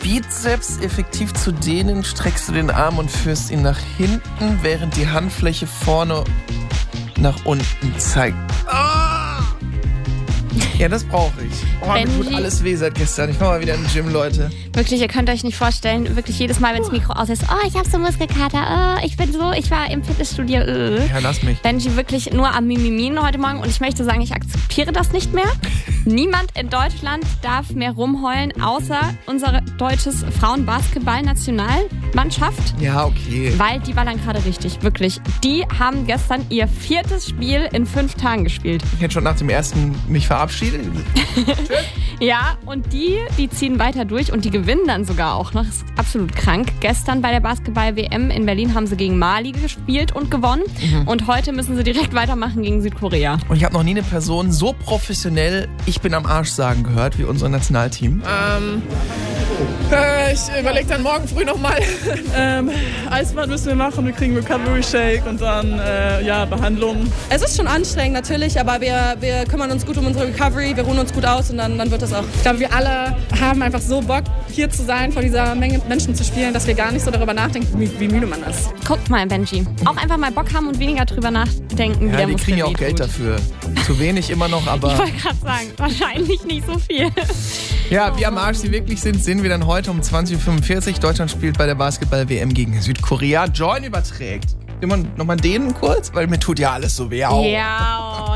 Bizeps effektiv zu dehnen, streckst du den Arm und führst ihn nach hinten, während die Handfläche vorne nach unten zeigt. Ja, das brauche ich. Mir tut alles weh seit gestern. Ich war mal wieder im Gym, Leute. Wirklich, ihr könnt euch nicht vorstellen, wirklich jedes Mal, wenn das Mikro aus ist, ich habe so Muskelkater, ich war im Fitnessstudio. Ja, lass mich. Benji wirklich nur am Mimimien heute Morgen und ich möchte sagen, ich akzeptiere das nicht mehr. Niemand in Deutschland darf mehr rumheulen, außer unsere deutsches Frauenbasketball-Nationalmannschaft. Ja, okay. Weil die ballern gerade richtig, wirklich. Die haben gestern ihr 4. Spiel in 5 Tagen gespielt. Ich hätte schon nach dem ersten mich verabschiedet. Ja, und die ziehen weiter durch und die gewinnen dann sogar auch noch. Das ist absolut krank. Gestern bei der Basketball-WM in Berlin haben sie gegen Mali gespielt und gewonnen. Und heute müssen sie direkt weitermachen gegen Südkorea. Und ich habe noch nie eine Person so professionell "Ich bin am Arsch" sagen gehört wie unser Nationalteam. Ich überlege dann morgen früh nochmal. Eisbad müssen wir machen, wir kriegen Recovery Shake und dann Behandlung. Es ist schon anstrengend natürlich, aber wir kümmern uns gut um unsere Recovery, wir ruhen uns gut aus und dann wird das auch. Ich glaube, wir alle haben einfach so Bock, hier zu sein, vor dieser Menge Menschen zu spielen, dass wir gar nicht so darüber nachdenken, wie müde man ist. Guckt mal, Benji. Auch einfach mal Bock haben und weniger drüber nachdenken, wie der die Muskel kriegen ja auch Geld dafür. Zu wenig immer noch, aber... Ich wollte gerade sagen, wahrscheinlich nicht so viel. Ja, wie am Arsch sie wirklich sind, sehen wir dann heute um 20.45 Uhr. Deutschland spielt bei der Basketball-WM gegen Südkorea. Join überträgt. Immer noch mal denen kurz, weil mir tut ja alles so weh. Ja,